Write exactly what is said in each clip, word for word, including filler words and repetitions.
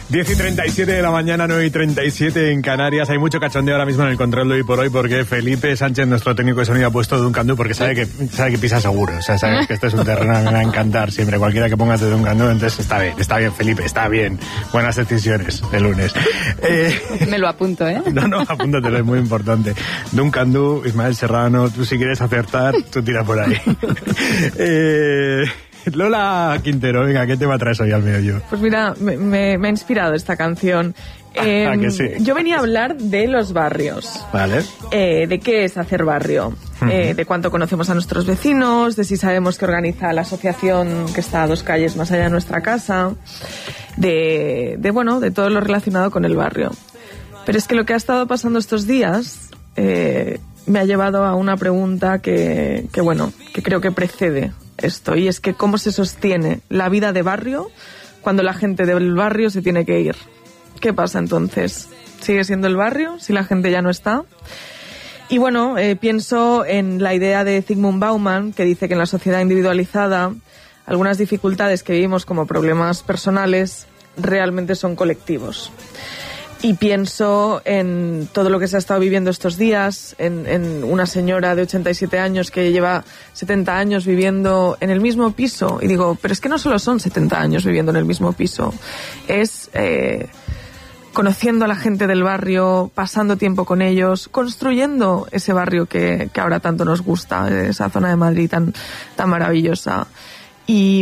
diez y treinta y siete de la mañana, nueve y treinta y siete en Canarias. Hay mucho cachondeo ahora mismo en el control de hoy por hoy porque Felipe Sánchez, nuestro técnico de sonido, ha puesto Duncan Du porque sabe que, sabe que pisa seguro. O sea, sabe que este es un terreno que me va a encantar siempre. Cualquiera que ponga de Duncan Du, entonces está bien, está bien, Felipe, está bien. Buenas decisiones de lunes. Eh, me lo apunto, ¿eh? No, no, apúntatelo, es muy importante. Duncan Du, Ismael Serrano, tú si quieres acertar, tú tira por ahí. eh... Lola Quintero, venga, ¿qué tema traes hoy al medio? Pues mira, me, me, me ha inspirado esta canción. Eh, ¿A que sí? Yo venía a hablar de los barrios. Vale. Eh, de qué es hacer barrio. Uh-huh. Eh, de cuánto conocemos a nuestros vecinos, de si sabemos qué organiza la asociación que está a dos calles más allá de nuestra casa, de, de bueno, de todo lo relacionado con el barrio. Pero es que lo que ha estado pasando estos días eh, me ha llevado a una pregunta que, que, bueno, que creo que precede esto, y es que cómo se sostiene la vida de barrio cuando la gente del barrio se tiene que ir. ¿Qué pasa entonces? ¿Sigue siendo el barrio si la gente ya no está? Y bueno, eh, pienso en la idea de Zygmunt Bauman, que dice que en la sociedad individualizada algunas dificultades que vivimos como problemas personales realmente son colectivos. Y pienso en todo lo que se ha estado viviendo estos días, en, en una señora de ochenta y siete años que lleva setenta años viviendo en el mismo piso. Y digo, pero es que no solo son setenta años viviendo en el mismo piso, es eh, conociendo a la gente del barrio, pasando tiempo con ellos, construyendo ese barrio que, que ahora tanto nos gusta, esa zona de Madrid tan, tan maravillosa. Y...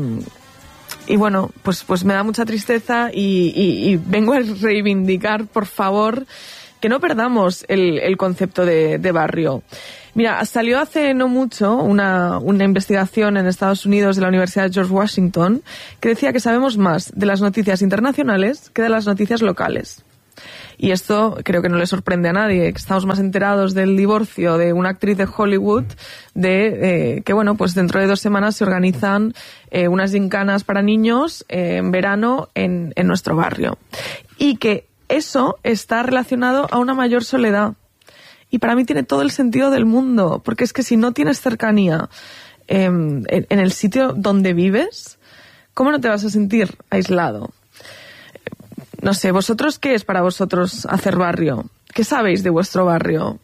Y bueno, pues, pues me da mucha tristeza y, y, y vengo a reivindicar, por favor, que no perdamos el, el concepto de, de barrio. Mira, salió hace no mucho una, una investigación en Estados Unidos de la Universidad de George Washington que decía que sabemos más de las noticias internacionales que de las noticias locales. Y esto creo que no le sorprende a nadie, que estamos más enterados del divorcio de una actriz de Hollywood, de eh, que bueno, pues dentro de dos semanas se organizan eh, unas gincanas para niños eh, en verano en, en nuestro barrio. Y que eso está relacionado a una mayor soledad. Y para mí tiene todo el sentido del mundo, porque es que si no tienes cercanía eh, en, en el sitio donde vives, ¿cómo no te vas a sentir aislado? No sé, ¿vosotros qué es para vosotros hacer barrio? ¿Qué sabéis de vuestro barrio?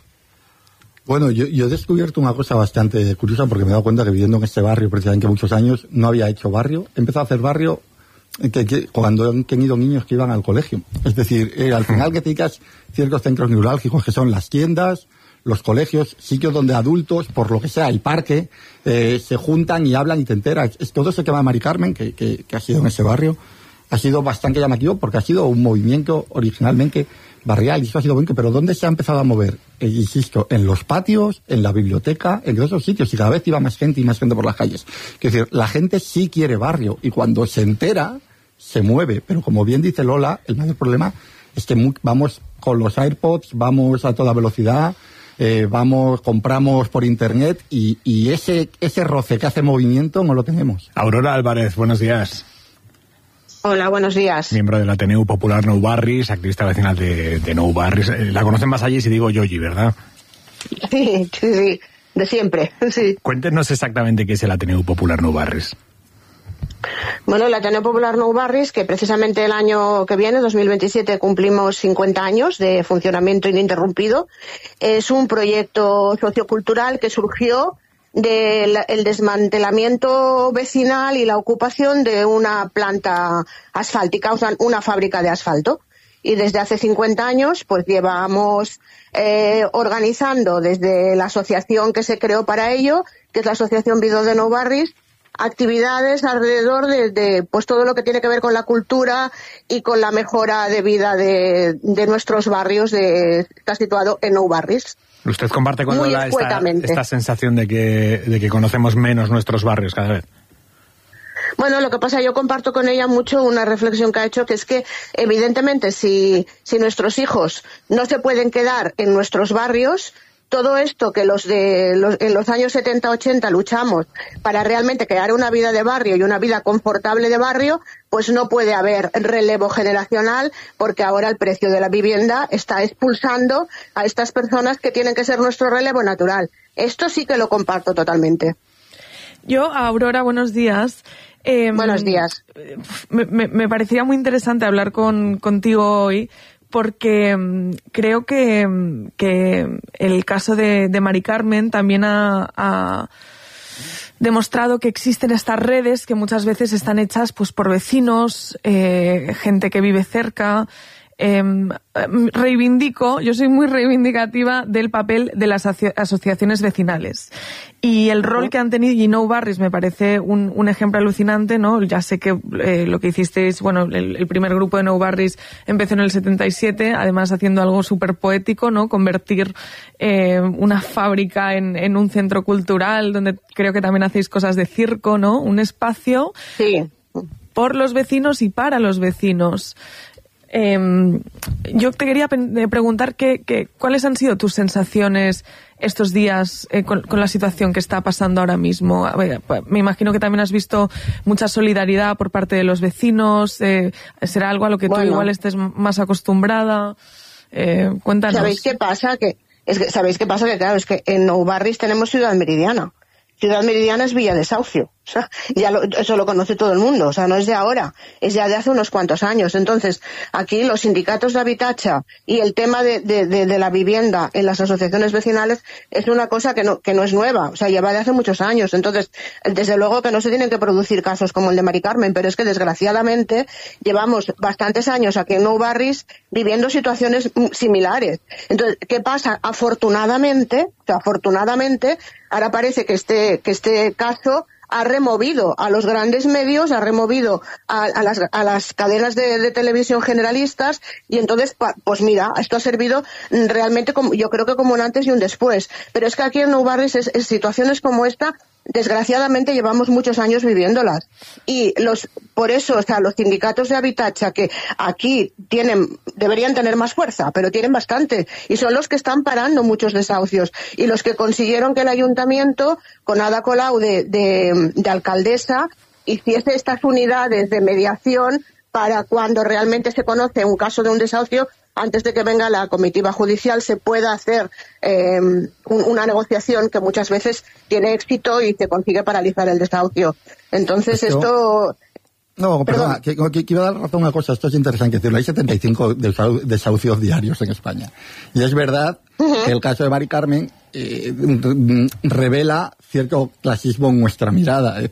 Bueno, yo, yo he descubierto una cosa bastante curiosa porque me he dado cuenta que viviendo en este barrio precisamente muchos años no había hecho barrio. He empezado a hacer barrio que, que, cuando han tenido niños que iban al colegio. Es decir, eh, al final que te dedicas ciertos centros neurálgicos que son las tiendas, los colegios, sitios donde adultos, por lo que sea, el parque, eh, se juntan y hablan y te enteras. Es todo ese tema de Mari Carmen, que, que, que ha sido en ese barrio, ha sido bastante llamativo porque ha sido un movimiento originalmente barrial y eso ha sido bonito, pero ¿dónde se ha empezado a mover? Eh, insisto, en los patios, en la biblioteca, en esos sitios, y cada vez iba más gente y más gente por las calles. Es decir, la gente sí quiere barrio y cuando se entera, se mueve, pero como bien dice Lola, el mayor problema es que muy, vamos con los AirPods, vamos a toda velocidad, eh, vamos, compramos por internet y, y ese, ese roce que hace movimiento no lo tenemos. Aurora Álvarez, buenos días. Hola, buenos días. Miembro del Ateneu Popular Nou Barris, activista vecinal de, de Nou Barris. La conocen más allí si digo Yoyi, ¿verdad? Sí, sí, sí, de siempre, sí. Cuéntenos exactamente qué es el Ateneu Popular Nou Barris. Bueno, el Ateneu Popular Nou Barris, que precisamente el año que viene, dos mil veintisiete, cumplimos cincuenta años de funcionamiento ininterrumpido, es un proyecto sociocultural que surgió del el desmantelamiento vecinal y la ocupación de una planta asfáltica, o sea, una fábrica de asfalto. Y desde hace cincuenta años, pues llevamos eh, organizando desde la asociación que se creó para ello, que es la Asociación Vidó de Nou Barris, actividades alrededor de, de pues todo lo que tiene que ver con la cultura y con la mejora de vida de, de nuestros barrios, de, está situado en Nou Barris. ¿Usted comparte con Lola esta, esta sensación de que, de que conocemos menos nuestros barrios cada vez? Bueno, lo que pasa, yo comparto con ella mucho una reflexión que ha hecho, que es que evidentemente si, si nuestros hijos no se pueden quedar en nuestros barrios, todo esto que los de los, en los años setenta ochenta luchamos para realmente crear una vida de barrio y una vida confortable de barrio, pues no puede haber relevo generacional porque ahora el precio de la vivienda está expulsando a estas personas que tienen que ser nuestro relevo natural. Esto sí que lo comparto totalmente. Yo, Aurora, buenos días. Eh, Buenos días. Me, me, me parecía muy interesante hablar con, contigo hoy, porque um, creo que, que el caso de, de Mari Carmen también ha, ha demostrado que existen estas redes que muchas veces están hechas pues por vecinos, eh, gente que vive cerca. Eh, reivindico, yo soy muy reivindicativa del papel de las aso- asociaciones vecinales y el rol que han tenido, y Nou Barris me parece un, un ejemplo alucinante, ¿no? Ya sé que eh, lo que hicisteis, bueno, el, el primer grupo de Nou Barris empezó en el setenta y siete, además haciendo algo súper poético, ¿no? Convertir eh, una fábrica en, en un centro cultural donde creo que también hacéis cosas de circo, ¿no? Un espacio sí. por los vecinos y para los vecinos. Eh, yo te quería pe- preguntar que, que, cuáles han sido tus sensaciones estos días eh, con, con la situación que está pasando ahora mismo. A ver, me imagino que también has visto mucha solidaridad por parte de los vecinos. Eh, ¿Será algo a lo que bueno. tú igual estés más acostumbrada? Eh, cuéntanos. ¿Sabéis qué pasa? Que, es que, ¿Sabéis qué pasa? Que claro, es que en Nou Barris tenemos Ciudad Meridiana. Ciudad Meridiana es Villa Desahucio. O sea, ya lo, eso lo conoce todo el mundo. O sea, no es de ahora, es ya de hace unos cuantos años. Entonces, aquí los sindicatos de Habitacha y el tema de, de, de, de la vivienda en las asociaciones vecinales es una cosa que no, que no es nueva. O sea, lleva de hace muchos años. Entonces, desde luego que no se tienen que producir casos como el de Mari Carmen, pero es que desgraciadamente llevamos bastantes años aquí en Nou Barris viviendo situaciones similares. Entonces, ¿qué pasa? Afortunadamente, o sea, afortunadamente, ahora parece que este, que este caso ha removido a los grandes medios, ha removido a, a, las, a las cadenas de, de televisión generalistas y entonces, pues mira, esto ha servido realmente, como, yo creo que como un antes y un después. Pero es que aquí en Nou Barris es, es situaciones como esta, desgraciadamente llevamos muchos años viviéndolas. Y los, por eso, o sea, los sindicatos de Habitacha que aquí tienen, deberían tener más fuerza, pero tienen bastante. Y son los que están parando muchos desahucios. Y los que consiguieron que el ayuntamiento, con Ada Colau de, de, de alcaldesa, hiciese estas unidades de mediación para cuando realmente se conoce un caso de un desahucio, antes de que venga la comitiva judicial, se pueda hacer eh, un, una negociación que muchas veces tiene éxito y se consigue paralizar el desahucio. Entonces esto... esto No, perdona, que, que, que iba a dar razón a una cosa, esto es interesante decirlo. Hay setenta y cinco desahucios diarios en España. Y es verdad uh-huh. que el caso de Mari Carmen eh, revela cierto clasismo en nuestra mirada. Es